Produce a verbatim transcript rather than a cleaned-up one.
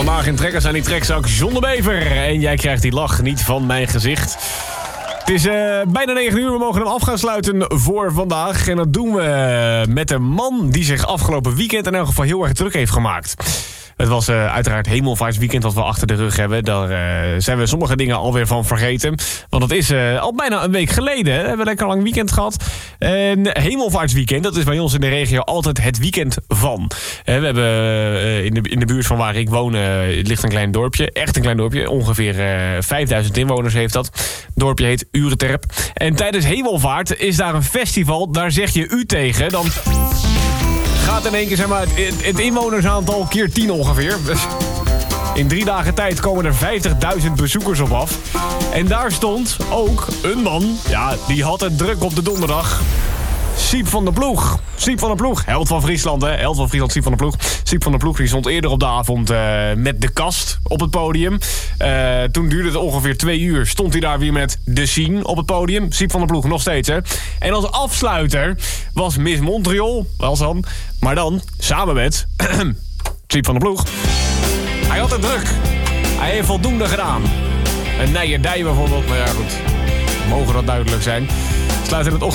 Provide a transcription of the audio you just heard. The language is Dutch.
Vandaag in Trekkers aan die trekzak John de Bever. En jij krijgt die lach niet van mijn gezicht. Het is uh, bijna negen uur, we mogen hem af gaan sluiten voor vandaag. En dat doen we met een man die zich afgelopen weekend in elk geval heel erg druk heeft gemaakt. Het was uh, uiteraard Hemelvaartsweekend wat we achter de rug hebben. Daar uh, zijn we sommige dingen alweer van vergeten. Want het is uh, al bijna een week geleden. We hebben lekker lang weekend gehad. En Hemelvaartsweekend, dat is bij ons in de regio altijd het weekend van. Uh, we hebben uh, in, de, in de buurt van waar ik woon, uh, het ligt een klein dorpje. Echt een klein dorpje. Ongeveer uh, vijfduizend inwoners heeft dat. Het dorpje heet Ureterp. En tijdens Hemelvaart is daar een festival. Daar zeg je u tegen. Dan gaat in één keer zeg maar, het, het inwonersaantal keer tien ongeveer. Dus in drie dagen tijd komen er vijftigduizend bezoekers op af. En daar stond ook een man. Ja, die had het druk op de donderdag. Siep van der Ploeg. Siep van der Ploeg. Held van Friesland, hè. Held van Friesland, Siep van der Ploeg. Siep van der Ploeg die stond eerder op de avond uh, met de kast op het podium. Uh, toen duurde het ongeveer twee uur. Stond hij daar weer met de scene op het podium. Siep van der Ploeg nog steeds, hè. En als afsluiter was Miss Montreal. Wel dan. Maar dan samen met Siep van der Ploeg. Hij had het druk. Hij heeft voldoende gedaan. Een nijdij bijvoorbeeld. Maar ja, goed. Mogen dat duidelijk zijn. Sluiten het